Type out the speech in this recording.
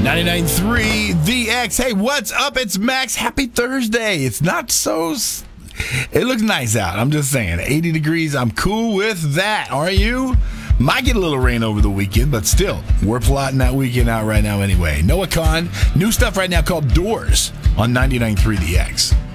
99.3 The X. Hey, what's up? It's Max. Happy Thursday. It's not so... It looks nice out. I'm just saying. 80 degrees. I'm cool with that. Aren't you? Might get a little rain over the weekend, but still, we're plotting that weekend out right now anyway. Noah Kahan, new stuff right now called Doors on 99.3 The X.